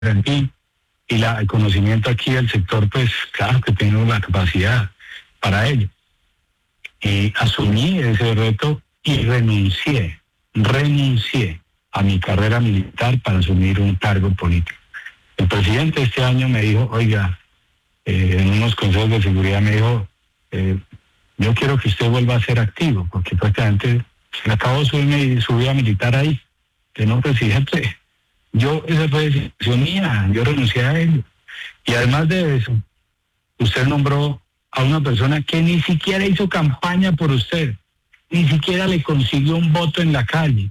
en fin, y el conocimiento aquí del sector, pues claro que tengo la capacidad para ello. Y asumí ese reto y renuncié a mi carrera militar para asumir un cargo político. El presidente este año me dijo, oiga, en unos consejos de seguridad me dijo, yo quiero que usted vuelva a ser activo, porque prácticamente se le acabó su vida militar ahí, que no, presidente. Esa fue decisión mía, yo renuncié a ello. Y además de eso, usted nombró a una persona que ni siquiera hizo campaña por usted, ni siquiera le consiguió un voto en la calle,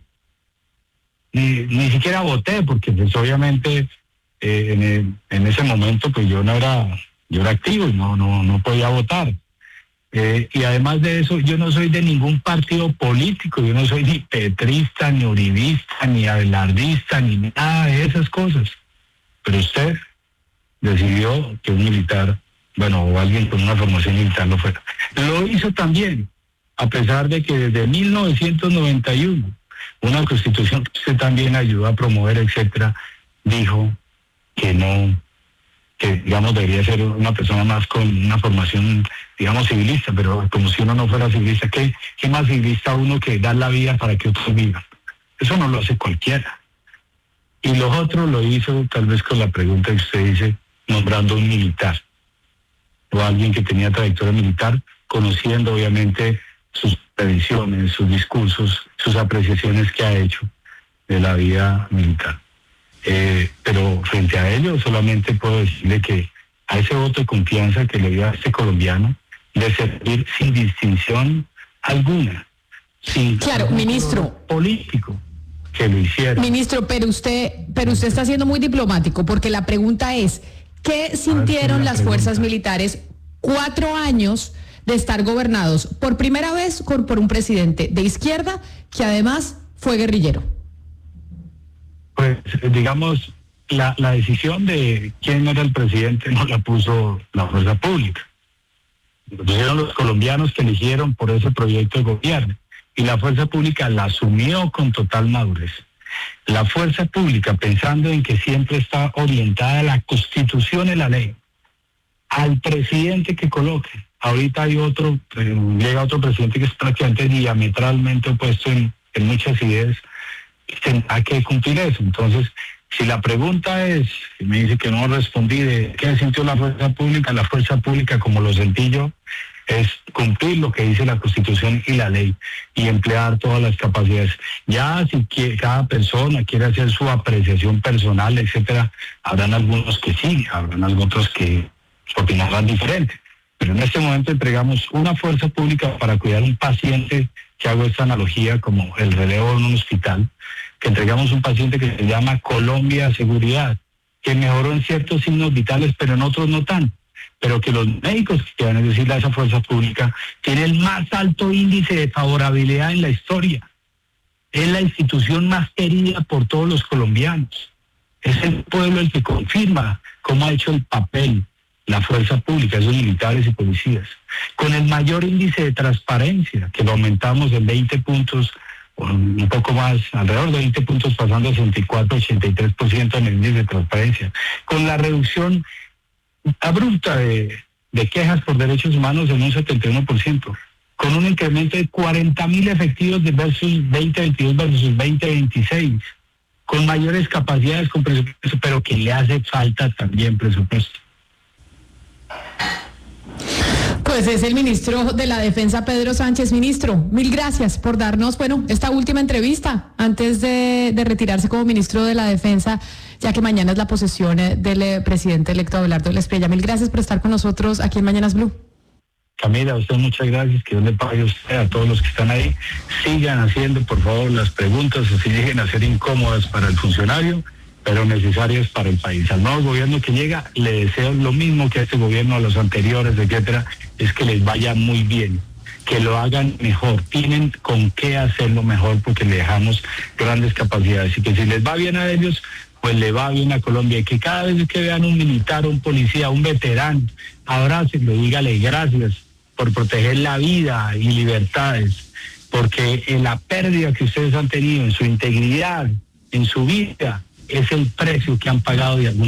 ni siquiera voté, porque pues obviamente en ese momento pues yo era activo y no podía votar. Y además de eso, yo no soy de ningún partido político, yo no soy ni petrista, ni uribista, ni abelardista, ni nada de esas cosas. Pero usted decidió que un militar, o alguien con una formación militar lo fuera. Lo hizo también, a pesar de que desde 1991, una constitución que usted también ayudó a promover, etcétera, dijo que no, que digamos debería ser una persona más con una formación, digamos, civilista, pero como si uno no fuera civilista, ¿qué más civilista uno que dar la vida para que otros vivan? Eso no lo hace cualquiera. Y los otros lo hizo tal vez con la pregunta que usted dice, nombrando un militar, o alguien que tenía trayectoria militar, conociendo obviamente sus previsiones, sus discursos, sus apreciaciones que ha hecho de la vida militar. Pero frente a ello solamente puedo decirle que a ese voto de confianza que le dio a este colombiano, de servir sin distinción alguna, sin ministro político que lo hiciera. Ministro, pero usted está siendo muy diplomático, porque la pregunta es, ¿qué sintieron las fuerzas militares 4 años de estar gobernados por primera vez por un presidente de izquierda que además fue guerrillero? Pues digamos, la decisión de quién era el presidente no la puso la fuerza pública. Lo pusieron los colombianos que eligieron por ese proyecto de gobierno. Y la fuerza pública la asumió con total madurez. La fuerza pública, pensando en que siempre está orientada a la Constitución y la ley, al presidente que coloque. Ahorita hay llega otro presidente que es prácticamente diametralmente opuesto en muchas ideas. Hay que cumplir eso. Entonces, si la pregunta es, y me dice que no respondí de qué sintió la fuerza pública, como lo sentí yo, es cumplir lo que dice la Constitución y la ley y emplear todas las capacidades. Ya si cada persona quiere hacer su apreciación personal, etcétera, habrán algunos que sí, habrán otros que opinarán diferente. Pero en este momento entregamos una fuerza pública para cuidar un paciente, que hago esta analogía como el relevo en un hospital, que entregamos un paciente que se llama Colombia Seguridad, que mejoró en ciertos signos vitales, pero en otros no tanto. Pero que los médicos que van a decirle a esa fuerza pública tienen el más alto índice de favorabilidad en la historia. Es la institución más querida por todos los colombianos. Es el pueblo el que confirma cómo ha hecho el papel la fuerza pública, esos militares y policías, con el mayor índice de transparencia, que lo aumentamos en 20 puntos, un poco más, alrededor de 20 puntos, pasando a 64-83% en el índice de transparencia, con la reducción abrupta de quejas por derechos humanos en un 71%, con un incremento de 40.000 efectivos de versus 2022 versus 2026, con mayores capacidades con presupuesto, pero que le hace falta también presupuesto. Pues es el ministro de la Defensa, Pedro Sánchez. Ministro, mil gracias por darnos, esta última entrevista antes de retirarse como ministro de la Defensa, ya que mañana es la posesión del presidente electo Abelardo Lesprilla. Mil gracias por estar con nosotros aquí en Mañanas Blue. Camila, a usted muchas gracias, que Dios le pague a usted, a todos los que están ahí. Sigan haciendo, por favor, las preguntas, así lleguen a ser incómodas para el funcionario, pero necesarias para el país. Al nuevo gobierno que llega, le deseo lo mismo que a este gobierno, a los anteriores, etcétera, es que les vaya muy bien, que lo hagan mejor, tienen con qué hacerlo mejor porque le dejamos grandes capacidades y que si les va bien a ellos, pues le va bien a Colombia y que cada vez que vean un militar, un policía, un veterano, abrácenlo, dígale gracias por proteger la vida y libertades, porque en la pérdida que ustedes han tenido en su integridad, en su vida, es el precio que han pagado de alguna